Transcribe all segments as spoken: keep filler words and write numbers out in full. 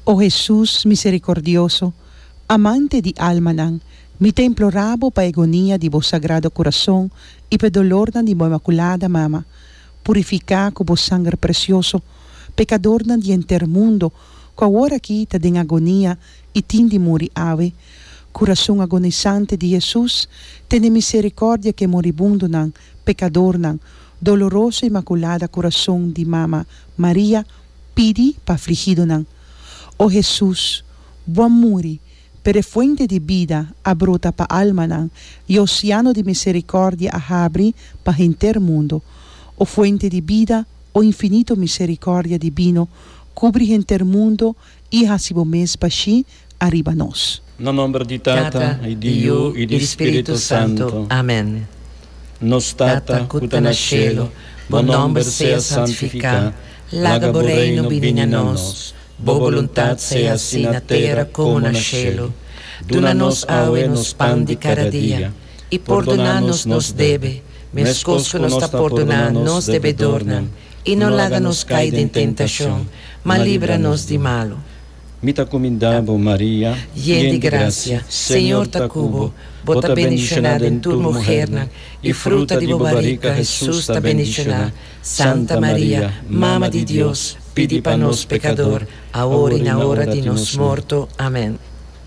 Oh Jesús misericordioso, amante di alma, mi te imploravo pa agonia di vos sagrado corazón y pe dolor di bo imaculada mama, purifica con vos sangue precioso, pecador di enter mundo, qua ora aqui ta den agonia e tindi muri ave, coração agonizante de Jesus, tene misericordia que moribundo nan, pecador nan, doloroso imaculada coração de mama Maria, pidi pa afligido nan. Oh Jesus, bom muri, per fuente de vida abrota pa alma nan, e oceano de misericordia abre pa enter mundo. O fuente de vida, o infinito misericordia divino, cubri enter mundo e hasibo mes pa shi arriba nos. No nombre di Tata, e di Io, e di Spirito Santo. Amen. Nos Tata, cuta na cielo, bon nombre sea santificat, laga reino vini a nos, bo voluntat sea assim na terra como na cielo. Dona-nos aue nos pan de cada dia, e perdona-nos nos debe, mescos que nos está perdonando nos devedornan, e não laga-nos cair em tentação, mas livra-nos de malo. Mita comindabo Maria, llena de gracia, Senhor ta cubo, bota bendicionada en tu mujer, e fruta de bobarica Jesús ta bendicionada. Santa Maria, Mama de Dios, pidi pa nos pecador, ahora e na hora de nos morto. Amén.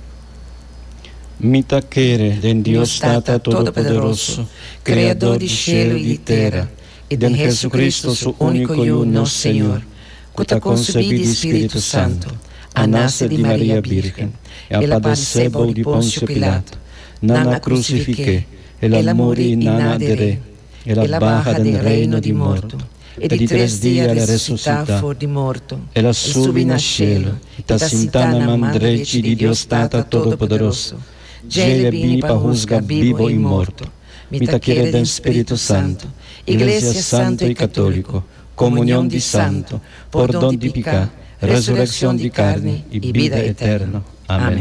Mita quere den Dios Tata Todopoderoso, Criador de cielo e de terra, e de Jesucristo su único e uno Senhor, que ta concebida de Espírito Santo, a nasce de Maria Virgem, ela padeceu de Pôncio Pilato, nana crucifique, ela morì e nana adere, ela barra del reino de morto, e de três dias ela ressuscita, for de morto, ela subi na cielo, e ta sentata na mão direita de Deus Tata Todo-Poderoso, Ele vini para juzgar vivo e morto, mita quiere del Espírito Santo, Igreja Santo e Católico, comunhão de santo, perdão de pecado, resurrección de carne y vida eterna. Amén.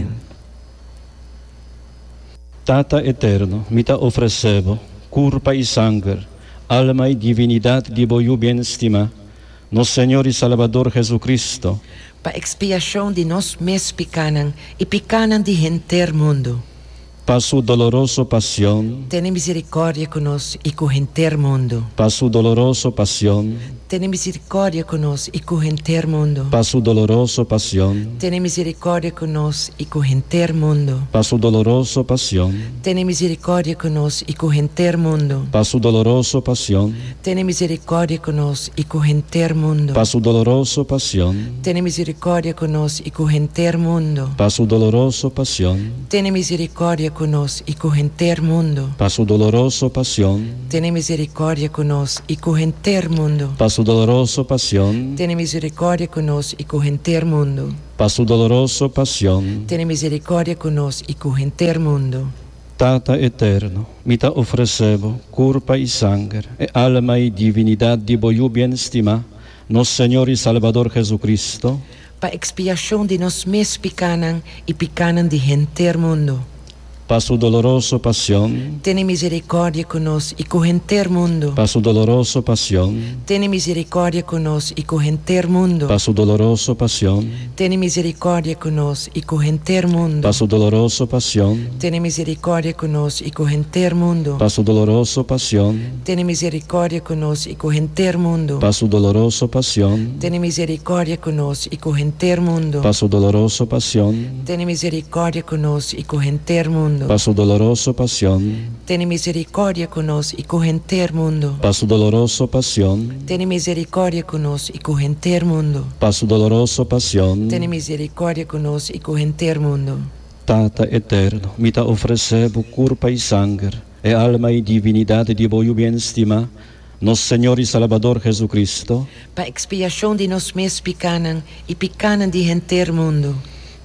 Tata eterno, mita ofrecevo, curpa y sangre, alma y divinidad de voyu bien estima, nos Señor y Salvador Jesucristo, pa expiação de nos mes picanan y picanan de enter mundo. Pa su doloroso pasión, Ten misericórdia conosco e com enter mundo. pa su doloroso pasión, Ten misericórdia conosco e com enter mundo. pa su doloroso pasión, Ten misericórdia conosco e com enter mundo. pa su doloroso pasión, Ten misericórdia conosco e com enter mundo. pa su doloroso pasión, Ten misericórdia conosco e com enter mundo. pa su doloroso pasión, Ten misericórdia conosco e com enter mundo. pa su doloroso pasión, Ten misericórdia conosco e com enter mundo. pa su doloroso pasión, Ten misericórdia conosco e com enter mundo. pa su doloroso pasión, Ten misericórdia conosco e com enter mundo. pa su doloroso pasión, Ten misericórdia conosco e com enter mundo. Tata eterno, mita ofrecevo, curpa y sangre, e alma y divinidad de voyu bien estima, nos Señor y Salvador Jesucristo, Pa expiação de nos mes picanan e picanan de enter mundo. pa su doloroso pasión, Ten misericórdia conosco e com enter mundo. pa su doloroso pasión, Ten misericórdia conosco e com enter mundo. pa su doloroso pasión, Ten misericórdia conosco e com enter mundo. pa su doloroso pasión, Ten misericórdia conosco e com enter mundo. pa su doloroso pasión, Ten misericórdia conosco e com enter mundo. pa su doloroso pasión, Ten misericórdia conosco e com enter mundo. pa su doloroso pasión, Ten misericórdia conosco e com enter mundo. pa su doloroso pasión, Ten misericórdia conosco e com enter mundo. pa su doloroso pasión, Ten misericórdia conosco e com enter mundo. pa su doloroso pasión, Ten misericórdia conosco e com enter mundo. Tata eterno, mita ofrecevo curpa y sangre, e alma y divinidad de voyu bien estima, nos Señor y Salvador Jesucristo, Pa expiação de nos mes picanan e picanan de enter mundo.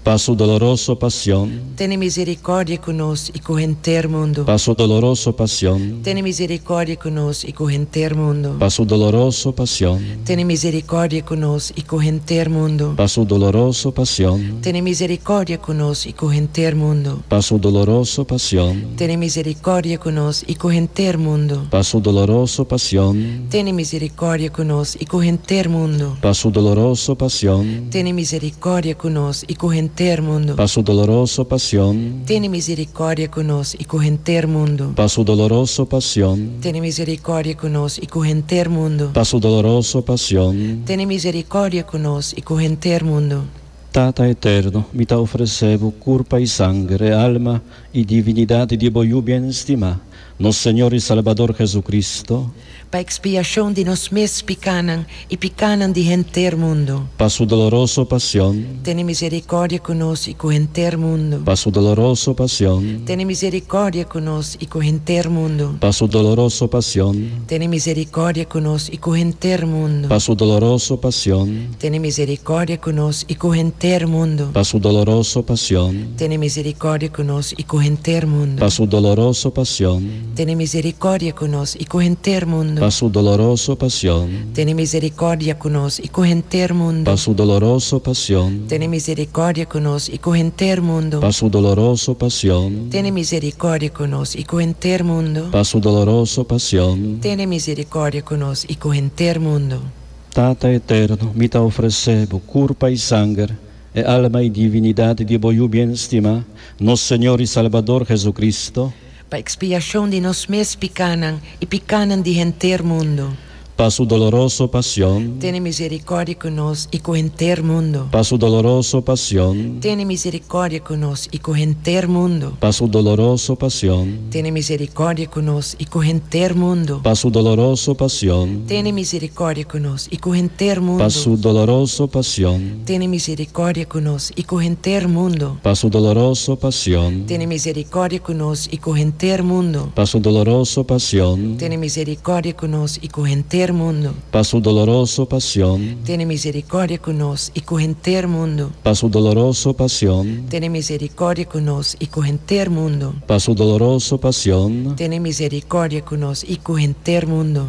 pa su dolorosa pasión, Tiene misericordia con nos y con enter mundo. pa su dolorosa pasión, Tiene misericordia con nos y con enter mundo. pa su dolorosa pasión, Tiene misericordia con nos y con enter mundo. pa su dolorosa pasión, Tiene misericordia con nos y con enter mundo. pa su dolorosa pasión, Tiene misericordia con nos y con enter mundo. pa su dolorosa pasión, Tiene misericordia con nos y con enter mundo. pa su dolorosa pasión, Tiene misericordia con nos y con enter mundo. pa su dolorosa pasión, Tiene misericordia con nos y con enter mundo. pa su dolorosa pasión, Tiene misericordia con nos y con enter mundo. pa su dolorosa pasión. Tiene misericordia con nos y con enter mundo. Tata eterno, mi te ofrecevo curpa y sangre, alma y divinidad de voyu bien estima, nos Señor y Salvador Jesucristo, Pa expiación de nos mes picanan y picanan de enter mundo. pa su dolorosa pasión, Tiene misericordia con nos y con enter mundo. pa su dolorosa pasión, Tiene misericordia con nos y con enter mundo. pa su dolorosa pasión, Tiene misericordia con nos y con enter mundo. pa su dolorosa pasión, Tiene misericordia con nos y con enter mundo. pa su dolorosa pasión, Tiene misericordia con nos y con enter mundo. pa su dolorosa pasión, Tiene misericordia con nos y con enter mundo. pa su dolorosa pasión, Tiene misericordia con nos y con enter mundo. pa su dolorosa pasión, Tiene misericordia con nos y con enter mundo. pa su dolorosa pasión, Tiene misericordia con nos y con enter mundo. pa su dolorosa pasión. Tiene misericordia con nos y con enter mundo. Tata eterno, mi te ofrecevo curpa y sangre, e alma y divinidad de voyu bien estima, nos Señor y Salvador Jesucristo, Pa expiación de nos mes picanan y picanan de enter mundo. pa su dolorosa pasión, Tiene misericordia con nos y con enter mundo. pa su dolorosa pasión, Tiene misericordia con nos y con enter mundo. pa su dolorosa pasión, Tiene misericordia con nos y con enter mundo. pa su dolorosa pasión, Tiene misericordia con nos y con enter mundo. pa su dolorosa pasión, Tiene misericordia con nos y con enter mundo. pa su dolorosa pasión, Tiene misericordia con nos y con enter mundo. pa su dolorosa pasión, Tiene misericordia con nos y con enter mundo. pa su dolorosa pasión, Tiene misericordia con nos y con enter mundo. pa su dolorosa pasión, Tiene misericordia con nos y con enter mundo. pa su dolorosa pasión. Tiene misericordia con nos y con enter mundo.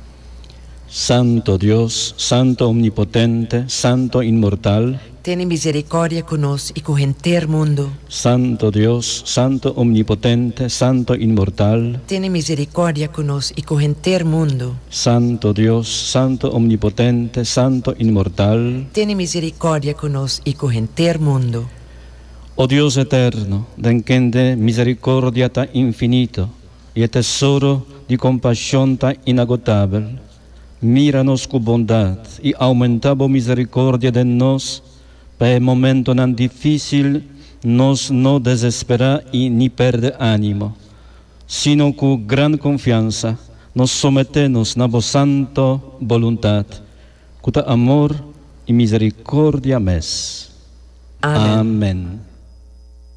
Santo Dios, Santo Omnipotente, Santo Inmortal, Tiene misericordia con nos y con enter mundo. Santo Dios, Santo Omnipotente, Santo Inmortal, Tiene misericordia con nos y con enter mundo. Santo Dios, Santo Omnipotente, Santo Inmortal, Tiene misericordia con nos y con enter mundo. oh Dios eterno, den quien de misericordia tan infinito y el tesoro de compasión tan inagotable, míranos con bondad y aumentabo misericordia de nos, para el momento tan difícil nos no desespera y ni perde ánimo, sino con gran confianza nos sometemos a vos santo voluntad, con amor y misericordia mes. Amén. Amén.